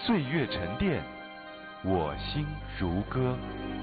岁月沉淀，我心如歌。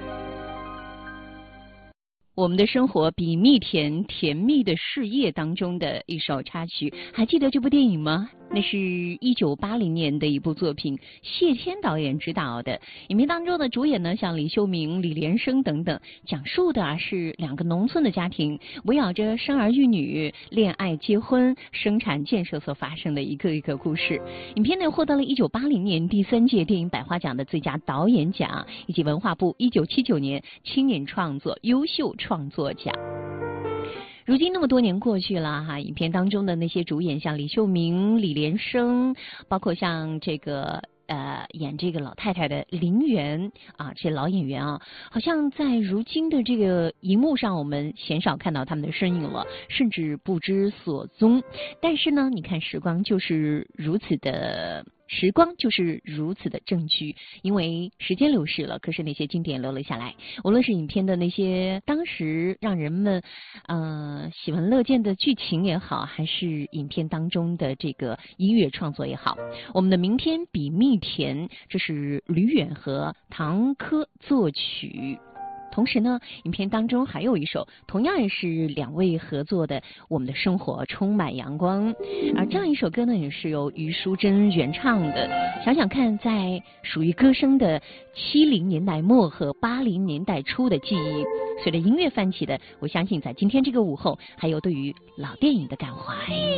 我们的生活比蜜甜，甜蜜的事业当中的一首插曲，还记得这部电影吗？那是1980年的一部作品，谢天导演执导的。影片当中的主演呢，像李秀明、李连生等等，讲述的是两个农村的家庭围绕着生儿育女、恋爱、结婚、生产建设所发生的一个一个故事。影片呢获得了1980年第3届电影百花奖的最佳导演奖，以及文化部1979年青年创作优秀创作奖。如今那么多年过去了哈，影片当中的那些主演，像李秀明、李连生，包括像这个演这个老太太的林媛啊，这些老演员啊，好像在如今的这个荧幕上，我们鲜少看到他们的身影了，甚至不知所踪。但是呢，你看时光就是如此的证据，因为时间流逝了，可是那些经典留了下来。无论是影片的那些当时让人们喜闻乐见的剧情也好，还是影片当中的这个音乐创作也好，我们的明天比蜜甜，这是吕远和唐珂作曲。同时呢，影片当中还有一首同样也是两位合作的《我们的生活充满阳光》，而这样一首歌呢，也是由虞书珍原唱的。想想看，在属于歌声的70年代末和80年代初的记忆，随着音乐泛起的，我相信在今天这个午后，还有对于老电影的感怀。